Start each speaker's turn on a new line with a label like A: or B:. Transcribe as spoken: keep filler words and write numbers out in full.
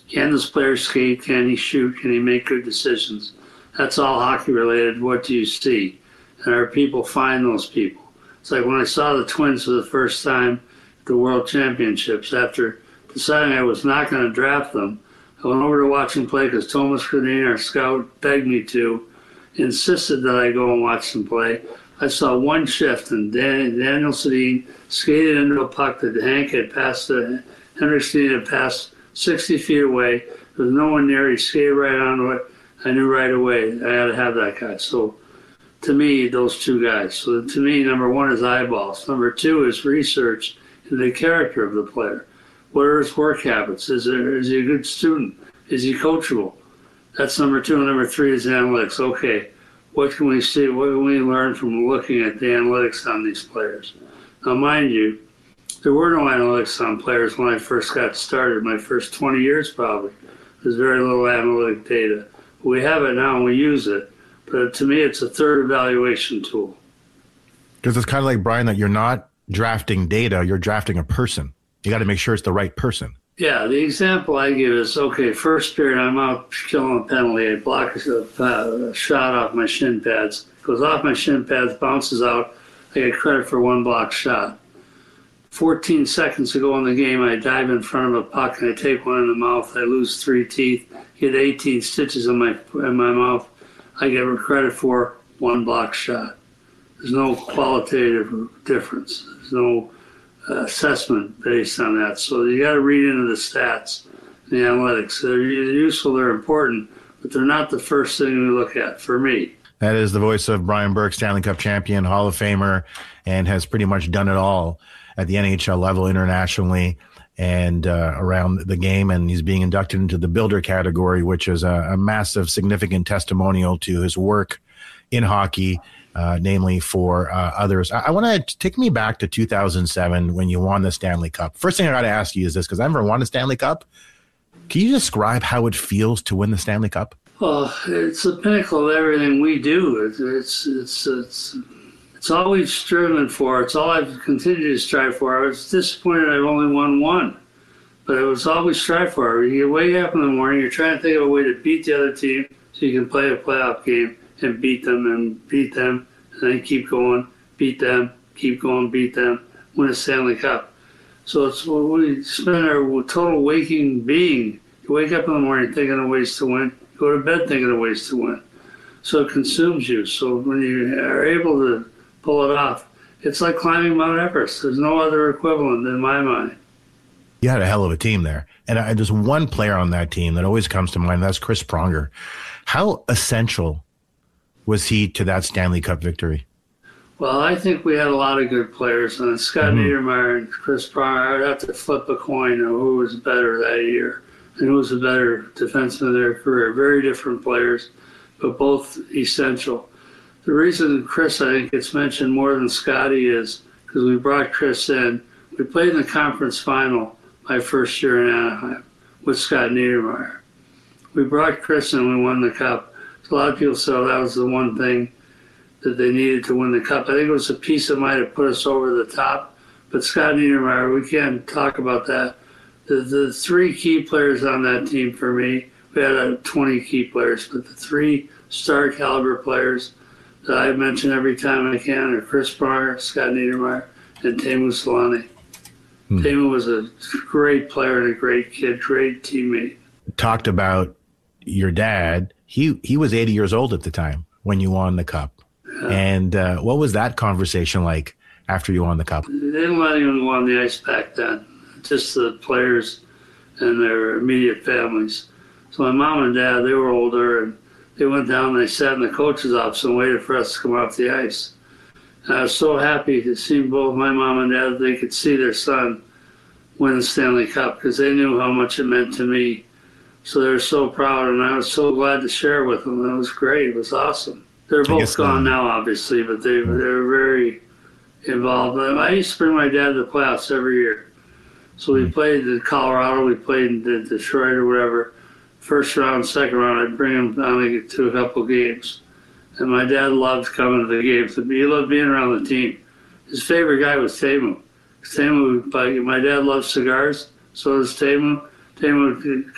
A: Can this player skate? Can he shoot? Can he make good decisions? That's all hockey related. What do you see? And our people find those people. It's like when I saw the Twins for the first time at the World Championships, after deciding I was not going to draft them, I went over to watch them play because Thomas Gradin, our scout, begged me to, insisted that I go and watch them play. I saw one shift, and Dan, Daniel Sedin skated into a puck that Hank had passed, to, Henrik Sedin had passed sixty feet away. There was no one near. He skated right onto it. I knew right away I had to have that guy. So to me, those two guys. So to me, number one is eyeballs. Number two is research into the character of the player. What are his work habits? Is, there, is he a good student? Is he coachable? That's number two. And number three is analytics. Okay, what can we see? What can we learn from looking at the analytics on these players? Now, mind you, there were no analytics on players when I first got started. My first twenty years probably. There's very little analytic data. We have it now and we use it. But to me, it's a third evaluation tool.
B: Because it's kind of like, Brian, that you're not drafting data, you're drafting a person. You got to make sure it's the right person.
A: Yeah, the example I give is, okay, first period, I'm out killing a penalty. I block a, a shot off my shin pads. Goes off my shin pads, bounces out. I get credit for one block shot. fourteen seconds to go in the game, I dive in front of a puck and I take one in the mouth. I lose three teeth, get eighteen stitches in my in my mouth. I get credit for one block shot. There's no qualitative difference. There's no uh, assessment based on that. So you got to read into the stats, the analytics. They're useful, they're important, but they're not the first thing we look at for me.
B: That is the voice of Brian Burke, Stanley Cup champion, Hall of Famer, and has pretty much done it all at the N H L level internationally and uh, around the game. And he's being inducted into the Builder category, which is a, a massive, significant testimonial to his work in hockey, uh, namely for uh, others. I, I want to take me back to two thousand seven when you won the Stanley Cup. First thing I got to ask you is this, because I've never won a Stanley Cup. Can you describe how it feels to win the Stanley Cup?
A: Well, it's the pinnacle of everything we do. It's it's it's it's, it's all we've striven for. It's all I've continued to strive for. I was disappointed I've only won one, but it was all we strive for. You wake up in the morning, you're trying to think of a way to beat the other team so you can play a playoff game and beat them and beat them, and then keep going, beat them, keep going, beat them, win a Stanley Cup. So it's what we spend our total waking being. You wake up in the morning thinking of ways to win. Go to bed thinking of ways to win. So it consumes you. So when you are able to pull it off, it's like climbing Mount Everest. There's no other equivalent in my mind.
B: You had a hell of a team there. And I, there's one player on that team that always comes to mind. That's Chris Pronger. How essential was he to that Stanley Cup victory?
A: Well, I think we had a lot of good players. And Scott mm-hmm. Niedermayer and Chris Pronger, I would have to flip a coin of who was better that year and who was a better defenseman of their career. Very different players, but both essential. The reason Chris, I think, gets mentioned more than Scotty is because we brought Chris in. We played in the conference final my first year in Anaheim with Scott Niedermayer. We brought Chris in and we won the Cup. So a lot of people said oh, that was the one thing that they needed to win the Cup. I think it was a piece that might have put us over the top. But Scott Niedermayer, we can't talk about that. The, the three key players on that team for me, we had uh, twenty key players, but the three star caliber players that I mention every time I can are Chris Pronger, Scott Niedermayer, and Teemu Selanne. Hmm. Teemu was a great player and a great kid, great teammate.
B: Talked about your dad. He he was eighty years old at the time when you won the Cup. Yeah. And uh, what was that conversation like after you won the Cup?
A: They didn't let anyone go on the ice back then. Just the players and their immediate families. So my mom and dad, they were older, and they went down and they sat in the coach's office and waited for us to come off the ice. And I was so happy to see both my mom and dad, they could see their son win the Stanley Cup because they knew how much it meant to me. So they were so proud, and I was so glad to share with them. It was great. It was awesome. They're both gone now, obviously, but they, they were very involved. I used to bring my dad to the playoffs every year. So we played in Colorado, we played in Detroit or whatever. First round, second round, I'd bring him down to a couple games. And my dad loved coming to the games. He loved being around the team. His favorite guy was Teemu. Teemu, my dad loved cigars, so does Teemu. Teemu